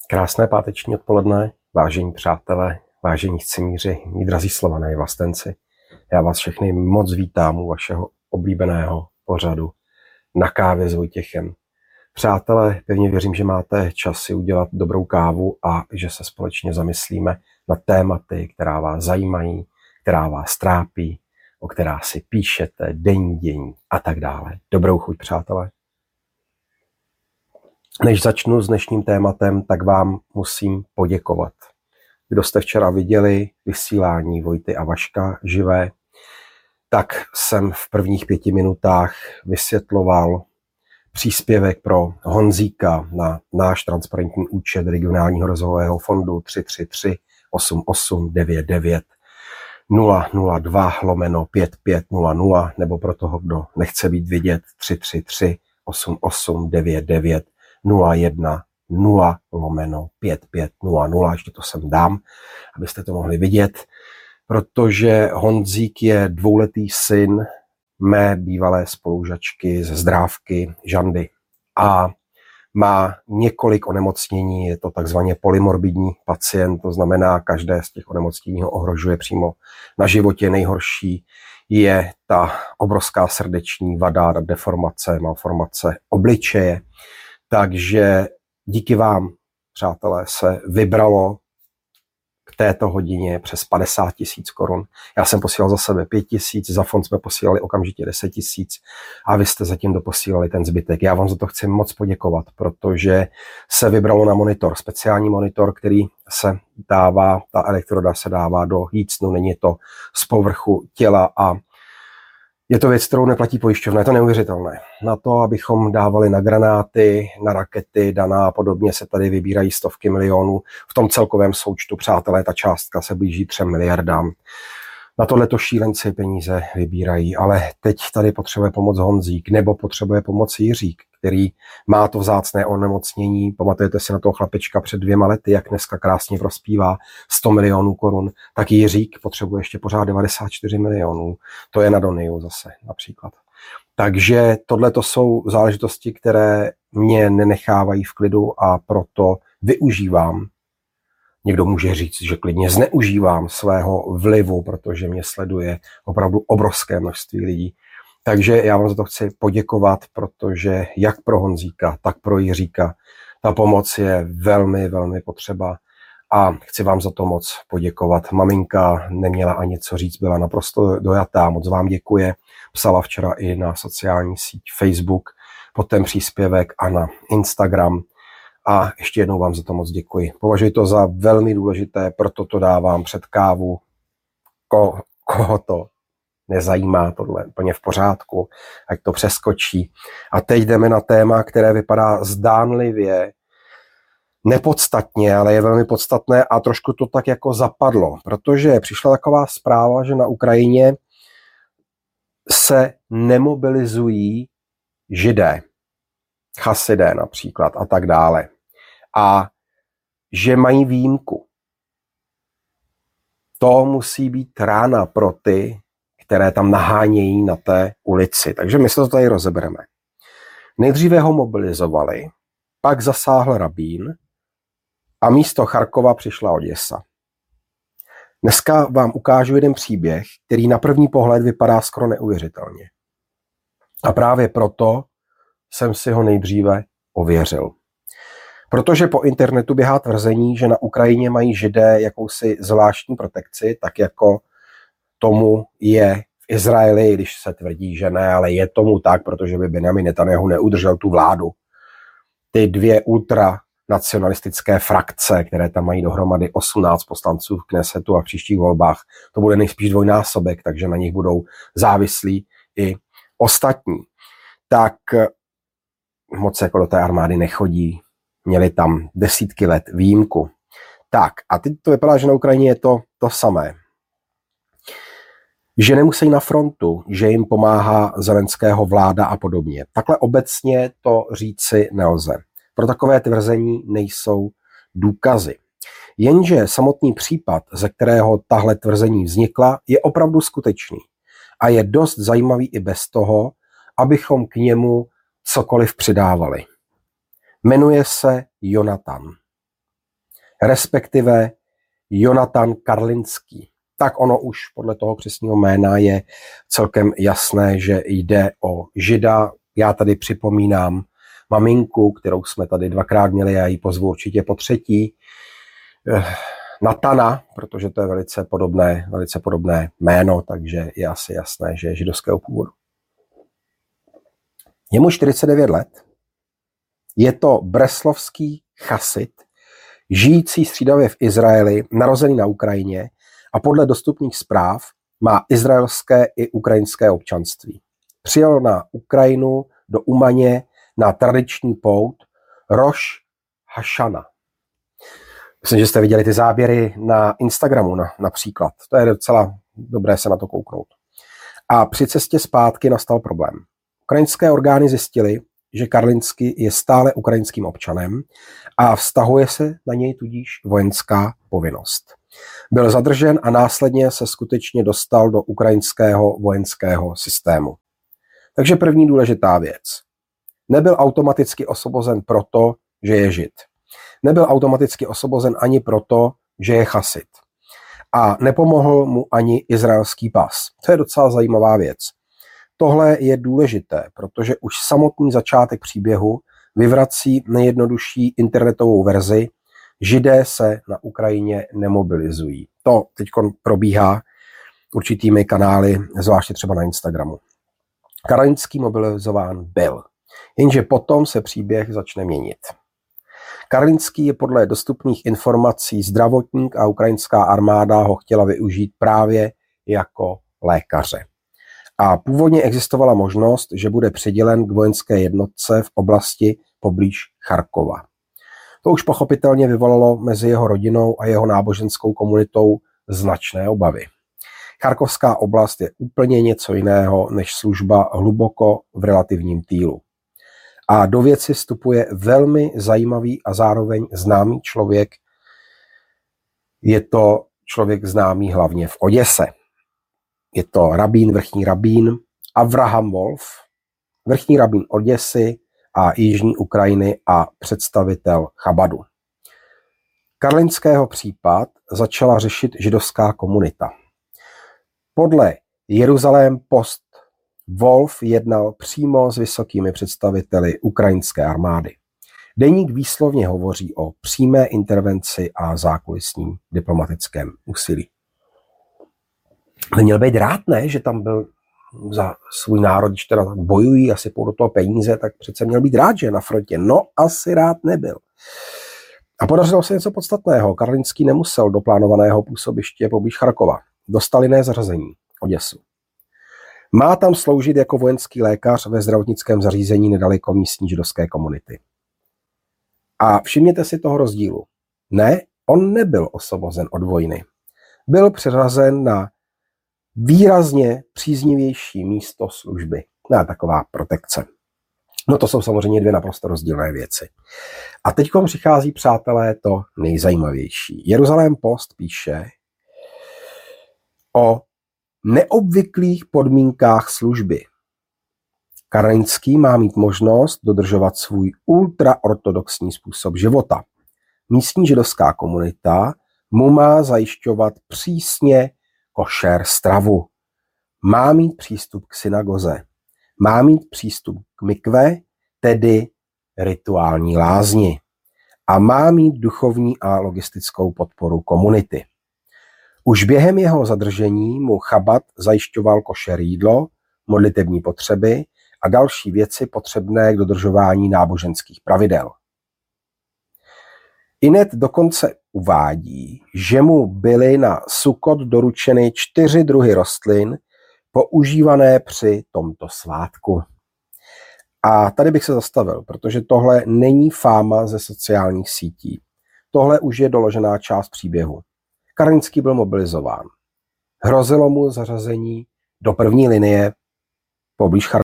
Krásné páteční odpoledne, vážení přátelé, vážení chcimíři, mí drazí Slované vlastenci. Já vás všechny moc vítám u vašeho oblíbeného pořadu Na kávě s Vojtěchem. Přátelé, pevně věřím, že máte čas si udělat dobrou kávu a že se společně zamyslíme na tématy, která vás zajímají, která vás trápí, o která si píšete, denní dění a tak dále. Dobrou chuť, přátelé. Než začnu s dnešním tématem, tak vám musím poděkovat. Kdo jste včera viděli vysílání Vojty a Vaška živé, tak jsem v prvních 5 minutách vysvětloval příspěvek pro Honzíka na náš transparentní účet regionálního rozvojového fondu 333 88 99 002/5500 nebo pro toho, kdo nechce být vidět 333 88 99 010/5500, ještě to sem dám, abyste to mohli vidět, protože Honzík je 2letý syn mé bývalé spolužačky ze Zdrávky Žandy a má několik onemocnění, je to takzvaně polymorbidní pacient, to znamená, každé z těch onemocnění ho ohrožuje přímo na životě. Nejhorší je ta obrovská srdeční vada, deformace, malformace obličeje. Takže díky vám, přátelé, se vybralo k této hodině přes 50 000 korun. Já jsem posílal za sebe 5 000, za fond jsme posílali okamžitě 10 000 a vy jste zatím doposílali ten zbytek. Já vám za to chci moc poděkovat, protože se vybralo na monitor, speciální monitor, který se dává, ta elektroda se dává do jícnu, není to z povrchu těla a je to věc, kterou neplatí pojišťovna, je to neuvěřitelné. Na to, abychom dávali na granáty, na rakety, daná a podobně, se tady vybírají stovky milionů. V tom celkovém součtu, přátelé, ta částka se blíží 3 miliardám. Na tohleto šílenci peníze vybírají, ale teď tady potřebuje pomoc Honzík, nebo potřebuje pomoc Jiřík, který má to vzácné onemocnění. Pamatujete si na toho chlapečka před 2 lety, jak dneska krásně prospívá 100 milionů korun, tak Jiřík potřebuje ještě pořád 94 milionů. To je na Doniu zase například. Takže tohleto jsou záležitosti, které mě nenechávají v klidu a proto využívám. Někdo může říct, že klidně zneužívám svého vlivu, protože mě sleduje opravdu obrovské množství lidí. Takže já vám za to chci poděkovat, protože jak pro Honzíka, tak pro Jiříka ta pomoc je velmi, velmi potřeba a chci vám za to moc poděkovat. Maminka neměla ani co říct, byla naprosto dojatá, moc vám děkuje. Psala včera i na sociální síť Facebook, pod ten příspěvek a na Instagram. A ještě jednou vám za to moc děkuji. Považuji to za velmi důležité, proto to dávám před kávu. Koho to nezajímá, tohle úplně v pořádku, ať to přeskočí. A teď jdeme na téma, které vypadá zdánlivě nepodstatně, ale je velmi podstatné a trošku to tak jako zapadlo, protože přišla taková zpráva, že na Ukrajině se nemobilizují Židé, chasidé například a tak dále. A že mají výjimku. To musí být rána pro ty, které tam nahánějí na té ulici. Takže my se to tady rozebereme. Nejdříve ho mobilizovali, pak zasáhl rabín a místo Charkova přišla Oděsa. Dneska vám ukážu jeden příběh, který na první pohled vypadá skoro neuvěřitelně. A právě proto jsem si ho nejdříve ověřil. Protože po internetu běhá tvrzení, že na Ukrajině mají Židé jakousi zvláštní protekci, tak jako tomu je v Izraeli, když se tvrdí, že ne, ale je tomu tak, protože by Benjamin Netanjahu neudržel tu vládu. Ty 2 ultranacionalistické frakce, které tam mají dohromady 18 poslanců v Knesetu a v příštích volbách, to bude nejspíš dvojnásobek, takže na nich budou závislí i ostatní. Tak moc jako do té armády nechodí, měli tam desítky let výjimku. Tak a teď to vypadá, že na Ukrajině je to samé. Že nemusí na frontu, že jim pomáhá Zelenského vláda a podobně. Takhle obecně to říci nelze. Pro takové tvrzení nejsou důkazy. Jenže samotný případ, ze kterého tahle tvrzení vznikla, je opravdu skutečný. A je dost zajímavý i bez toho, abychom k němu cokoliv přidávali. Jmenuje se Jonatan. respektive Jonatan Karlinský. Tak ono už podle toho křestního jména je celkem jasné, že jde o Žida. Já tady připomínám maminku, kterou jsme tady dvakrát měli, já ji pozvu určitě po třetí. Natana, protože to je velice podobné jméno, takže je asi jasné, že je židovského původu. Je mu 49 let, je to breslovský chasid, žijící střídavě v Izraeli, narozený na Ukrajině a podle dostupných zpráv má izraelské i ukrajinské občanství. Přijel na Ukrajinu do Umaně na tradiční pout Roš Hašana. Myslím, že jste viděli ty záběry na Instagramu například. To je docela dobré se na to kouknout. A při cestě zpátky nastal problém. Ukrajinské orgány zjistily, že Karlinský je stále ukrajinským občanem a vztahuje se na něj tudíž vojenská povinnost. Byl zadržen a následně se skutečně dostal do ukrajinského vojenského systému. Takže první důležitá věc. Nebyl automaticky osvobozen proto, že je žid. Nebyl automaticky osvobozen ani proto, že je chasid. A nepomohl mu ani izraelský pas. To je docela zajímavá věc. Tohle je důležité, protože už samotný začátek příběhu vyvrací nejjednodušší internetovou verzi. Židé se na Ukrajině nemobilizují. To teď probíhá určitými kanály, zvláště třeba na Instagramu. Karlinský mobilizován byl. Jenže potom se příběh začne měnit. Karlinský je podle dostupných informací zdravotník a ukrajinská armáda ho chtěla využít právě jako lékaře. A původně existovala možnost, že bude přidělen k vojenské jednotce v oblasti poblíž Charkova. To už pochopitelně vyvolalo mezi jeho rodinou a jeho náboženskou komunitou značné obavy. Charkovská oblast je úplně něco jiného než služba hluboko v relativním týlu. A do věci vstupuje velmi zajímavý a zároveň známý člověk. Je to člověk známý hlavně v Oděse. Je to vrchní rabín Avraham Wolf, vrchní rabín Oděsy a jižní Ukrajiny a představitel Chabadu. Karlinského případ začala řešit židovská komunita. Podle Jeruzalém Post Wolf jednal přímo s vysokými představiteli ukrajinské armády. Deník výslovně hovoří o přímé intervenci a zákulisním diplomatickém úsilí. Měl být rád, ne, že tam byl za svůj národ, když teda bojují, asi půl do toho peníze, tak přece měl být rád, že je na frontě. No, asi rád nebyl. A podařilo se něco podstatného. Karlinský nemusel do plánovaného působiště poblíž Charkova. Dostal jiné zařazení, Oděsu. Má tam sloužit jako vojenský lékař ve zdravotnickém zařízení nedaleko místní židovské komunity. A všimněte si toho rozdílu. Ne, on nebyl osvobozen od vojny. Byl přeřazen na výrazně příznivější místo služby. No, taková protekce. No to jsou samozřejmě dvě naprosto rozdílné věci. A teď přichází, přátelé, to nejzajímavější. Jeruzalém Post píše o neobvyklých podmínkách služby. Karlinský má mít možnost dodržovat svůj ultraortodoxní způsob života. Místní židovská komunita mu má zajišťovat přísně košer stravu. Má mít přístup k synagoze. Má mít přístup k mikve, tedy rituální lázni. A má mít duchovní a logistickou podporu komunity. Už během jeho zadržení mu Chabad zajišťoval košer jídlo, modlitební potřeby a další věci potřebné k dodržování náboženských pravidel. Inet dokonce uvádí, že mu byly na Sukot doručeny 4 druhy rostlin používané při tomto svátku. A tady bych se zastavil, protože tohle není fáma ze sociálních sítí. Tohle už je doložená část příběhu. Karlinský byl mobilizován. Hrozilo mu zařazení do první linie poblíž Charkova.